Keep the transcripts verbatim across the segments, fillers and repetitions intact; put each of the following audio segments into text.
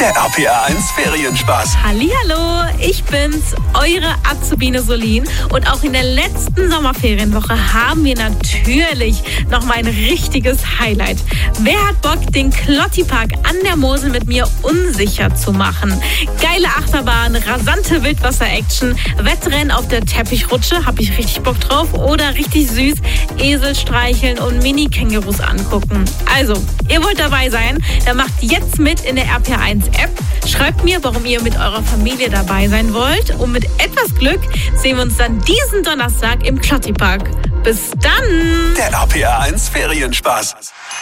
Der R P R eins Ferienspaß. Hallihallo, ich bin's, eure Azubine Solin. Und auch in der letzten Sommerferienwoche haben wir natürlich noch mal ein richtiges Highlight. Wer hat Bock, den Klottipark an der Mosel mit mir unsicher zu machen? Geile Achterbahn, rasante Wildwasser-Action, Wettrennen auf der Teppichrutsche, hab ich richtig Bock drauf. Oder richtig süß, Esel streicheln und Mini-Kängurus angucken. Also, ihr wollt dabei sein, dann macht jetzt mit in der R P R eins App. Schreibt mir, warum ihr mit eurer Familie dabei sein wollt. Und mit etwas Glück sehen wir uns dann diesen Donnerstag im Klottipark. Bis dann! Der R P R eins Ferienspaß.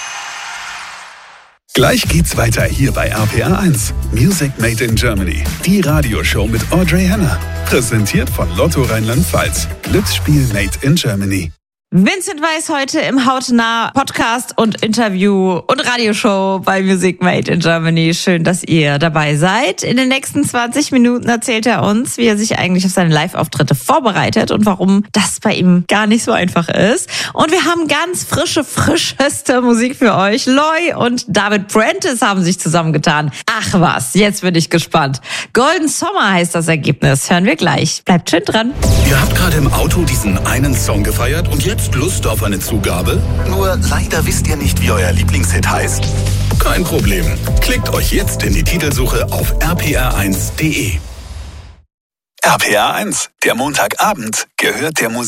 Gleich geht's weiter hier bei R P R eins. Music Made in Germany. Die Radioshow mit Audrey Henner. Präsentiert von Lotto Rheinland-Pfalz. Glücksspiel Made in Germany. Vincent Weiss heute im Hautnah Podcast und Interview und Radioshow bei Music Made in Germany. Schön, dass ihr dabei seid. In den nächsten zwanzig Minuten erzählt er uns, wie er sich eigentlich auf seine Live-Auftritte vorbereitet und warum das bei ihm gar nicht so einfach ist. Und wir haben ganz frische, frischeste Musik für euch. Loy und David Prentice haben sich zusammengetan. Ach was, jetzt bin ich gespannt. Golden Summer heißt das Ergebnis. Hören wir gleich. Bleibt schön dran. Ihr habt gerade im Auto diesen einen Song gefeiert und jetzt Lust auf eine Zugabe? Nur leider wisst ihr nicht, wie euer Lieblingshit heißt? Kein Problem. Klickt euch jetzt in die Titelsuche auf r p r eins punkt d e. R P R eins, der Montagabend, gehört der Musik.